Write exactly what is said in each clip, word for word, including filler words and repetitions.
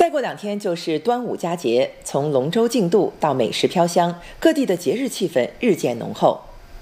再过两天就是端午佳节，从龙舟竞渡到美食飘香，各地的节日气氛日渐浓厚。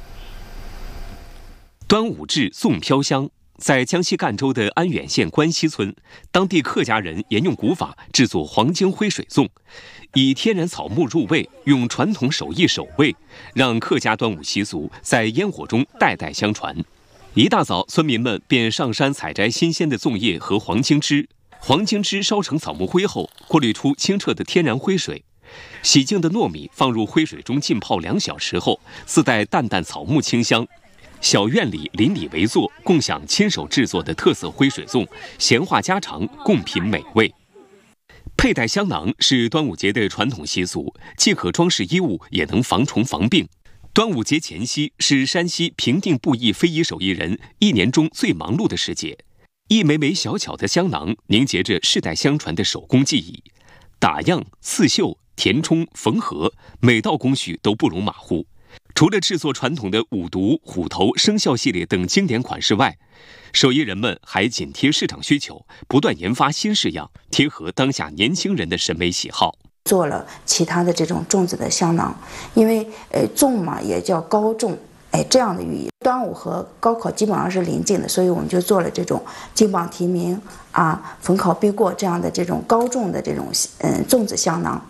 端午至粽飘香，在江西赣州的安远县关西村，当地客家人沿用古法制作黄金灰水粽，以天然草木入味，用传统手艺手味，让客家端午习俗在烟火中代代相传。一大早，村民们便上山采摘新鲜的粽叶和黄精汁。黄精汁烧成草木灰后，过滤出清澈的天然灰水。洗净的糯米放入灰水中浸泡两小时后，自带淡淡草木清香。小院里邻里围坐，共享亲手制作的特色灰水粽，闲话家常，共品美味。佩戴香囊是端午节的传统习俗，既可装饰衣物，也能防虫防病。端午节前夕是山西平定布艺非遗手艺人一年中最忙碌的时节，一枚枚小巧的香囊凝结着世代相传的手工技艺，打样、刺绣、填充、缝合，每道工序都不容马虎。除了制作传统的五毒、虎头、生肖系列等经典款式外，手艺人们还紧贴市场需求，不断研发新式样，贴合当下年轻人的审美喜好。 做了其他的这种粽子的香囊，因为呃粽嘛也叫高粽，哎这样的寓意。端午和高考基本上是临近的，所以我们就做了这种金榜题名啊、逢考必过这样的这种高粽的这种嗯粽子香囊。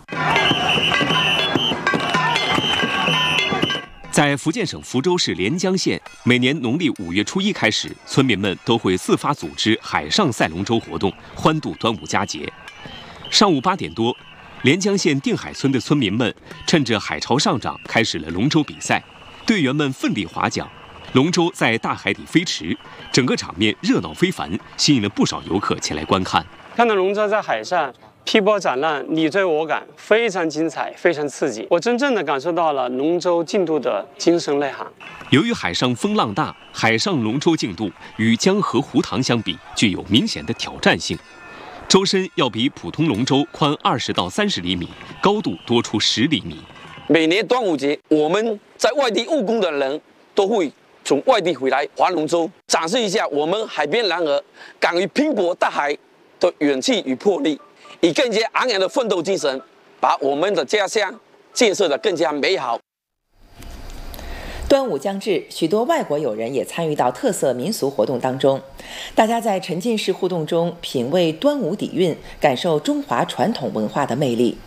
在福建省福州市连江县，每年农历五月初一开始，村民们都会自发组织海上赛龙舟活动，欢度端午佳节。上午八点多，连江县定海村的村民们趁着海潮上涨，开始了龙舟比赛。队员们奋力划桨，龙舟在大海里飞驰，整个场面热闹非凡，吸引了不少游客前来观看。 看到龙舟在海上劈波斩浪，你追我赶，非常精彩，非常刺激。我真正的感受到了龙舟竞渡的精神内涵。 由于海上风浪大，海上龙舟竞渡与江河湖塘相比，具有明显的挑战性。舟身要比普通龙舟宽二十到三十厘米，高度多出十厘米。 每年端午节，我们在外地务工的人都会从外地回来划龙舟，展示一下我们海边男儿敢于拼搏大海的勇气与魄力，以更加昂扬的奋斗精神，把我们的家乡建设得更加美好。 端午将至，许多外国友人也参与到特色民俗活动当中，大家在沉浸式互动中品味端午底蕴，感受中华传统文化的魅力。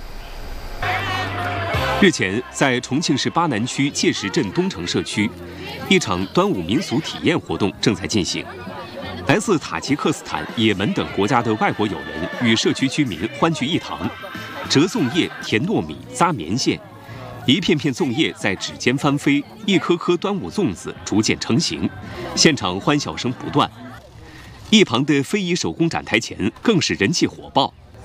日前，在重庆市巴南区界石镇东城社区，一场端午民俗体验活动正在进行。来自塔吉克斯坦、也门等国家的外国友人与社区居民欢聚一堂，折粽叶、填糯米、扎棉线，一片片粽叶在指尖翻飞，一颗颗端午粽子逐渐成型，现场欢笑声不断。一旁的非遗手工展台前更是人气火爆。